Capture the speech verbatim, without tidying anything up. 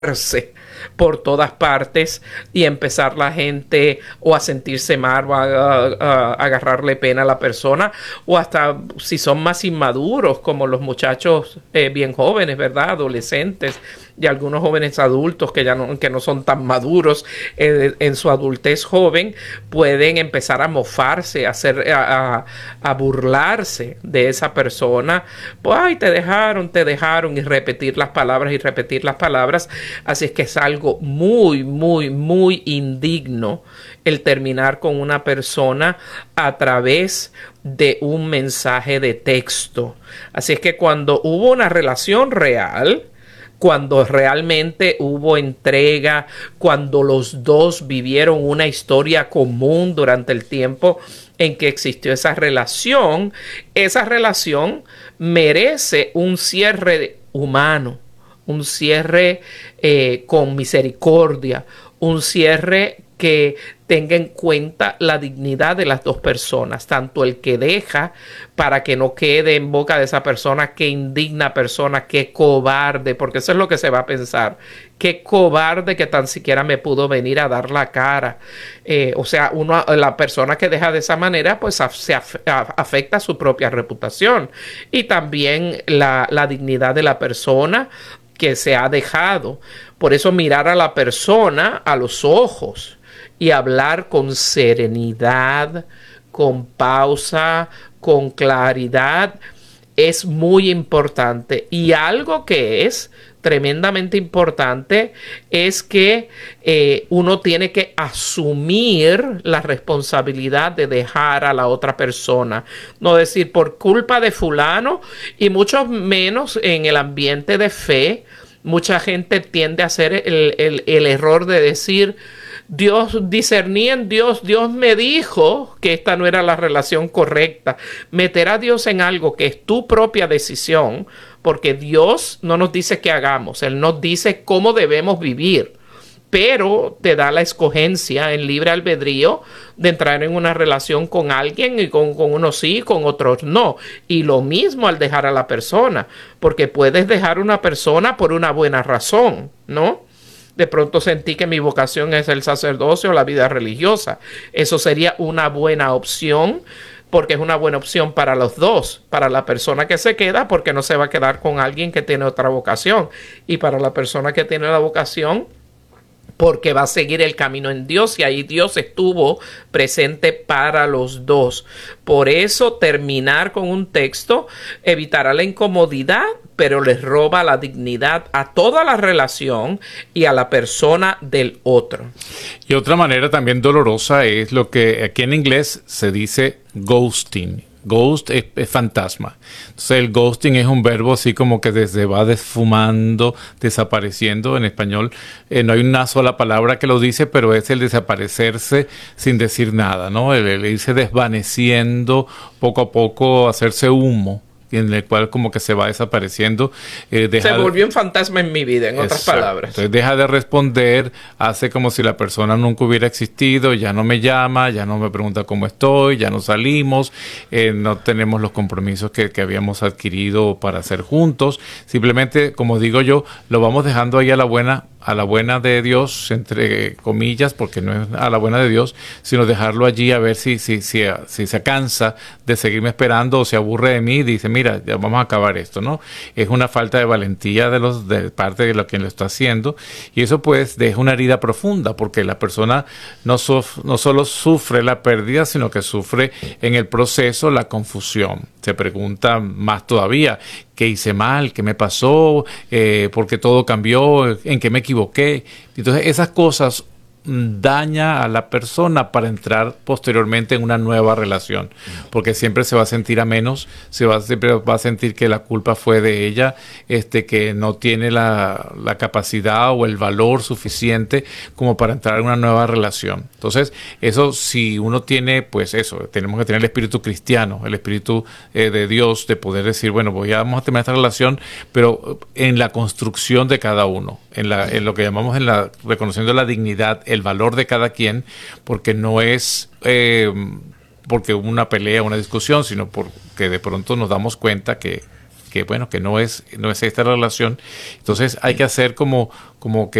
por todas partes y empezar la gente o a sentirse mal o a, a, a agarrarle pena a la persona, o hasta si son más inmaduros como los muchachos eh, bien jóvenes, ¿verdad? Adolescentes y algunos jóvenes adultos que ya no, que no son tan maduros eh, en su adultez joven, pueden empezar a mofarse, a, hacer, a, a, a burlarse de esa persona. Pues, ay, te dejaron, te dejaron, y repetir las palabras y repetir las palabras. Así es que es algo muy, muy, muy indigno el terminar con una persona a través de un mensaje de texto. Así es que cuando hubo una relación real, cuando realmente hubo entrega, cuando los dos vivieron una historia común durante el tiempo en que existió esa relación, esa relación merece un cierre humano, un cierre eh, con misericordia, un cierre que tenga en cuenta la dignidad de las dos personas, tanto el que deja, para que no quede en boca de esa persona, qué indigna persona, qué cobarde, porque eso es lo que se va a pensar, qué cobarde que tan siquiera me pudo venir a dar la cara. Eh, o sea, uno, la persona que deja de esa manera, pues se afecta a su propia reputación y también la, la dignidad de la persona que se ha dejado. Por eso mirar a la persona a los ojos y hablar con serenidad, con pausa, con claridad, es muy importante. Y algo que es tremendamente importante es que eh, uno tiene que asumir la responsabilidad de dejar a la otra persona. No decir por culpa de fulano, y mucho menos en el ambiente de fe. Mucha gente tiende a hacer el, el, el error de decir: Dios, discerní en Dios, Dios me dijo que esta no era la relación correcta. Meter a Dios en algo que es tu propia decisión, porque Dios no nos dice qué hagamos, Él nos dice cómo debemos vivir, pero te da la escogencia en libre albedrío de entrar en una relación con alguien, y con, con unos sí, con otros no. Y lo mismo al dejar a la persona, porque puedes dejar una persona por una buena razón, ¿no? De pronto sentí que mi vocación es el sacerdocio o la vida religiosa. Eso sería una buena opción, porque es una buena opción para los dos, para la persona que se queda, porque no se va a quedar con alguien que tiene otra vocación, y para la persona que tiene la vocación, porque va a seguir el camino en Dios, y ahí Dios estuvo presente para los dos. Por eso terminar con un texto evitará la incomodidad, pero les roba la dignidad a toda la relación y a la persona del otro. Y otra manera también dolorosa es lo que aquí en inglés se dice ghosting. Ghost es, es fantasma. Entonces el ghosting es un verbo así como que desde va desfumando, desapareciendo. En español eh, no hay una sola palabra que lo dice, pero es el desaparecerse sin decir nada, ¿no? El, el irse desvaneciendo poco a poco, hacerse humo, en el cual como que se va desapareciendo. Eh, deja se volvió un fantasma en mi vida, en Exacto. otras palabras. Entonces deja de responder, hace como si la persona nunca hubiera existido, ya no me llama, ya no me pregunta cómo estoy, ya no salimos, eh, no tenemos los compromisos que, que habíamos adquirido para hacer juntos. Simplemente, como digo yo, lo vamos dejando ahí a la buena a la buena de Dios, entre comillas, porque no es a la buena de Dios, sino dejarlo allí a ver si, si, si, si se cansa de seguirme esperando o se aburre de mí y dice, mira, ya vamos a acabar esto, ¿no? Es una falta de valentía de los de parte de lo quien lo está haciendo, y eso pues deja una herida profunda, porque la persona no, sof, no solo sufre la pérdida, sino que sufre en el proceso la confusión. Se pregunta más todavía, ¿qué hice mal? ¿Qué me pasó? Eh, ¿Por qué todo cambió? ¿En qué me equivoqué? Entonces esas cosas daña a la persona para entrar posteriormente en una nueva relación, porque siempre se va a sentir a menos, se va, siempre va a sentir que la culpa fue de ella, este, que no tiene la, la capacidad o el valor suficiente como para entrar en una nueva relación. Entonces, eso si uno tiene, pues eso, tenemos que tener el espíritu cristiano, el espíritu eh, de Dios, de poder decir, bueno, voy a, vamos a terminar esta relación, pero en la construcción de cada uno, en, la, en lo que llamamos en la reconociendo la dignidad, el valor de cada quien, porque no es eh, porque hubo una pelea, una discusión, sino porque de pronto nos damos cuenta que que bueno, que no es, no es esta relación. Entonces hay que hacer como, como que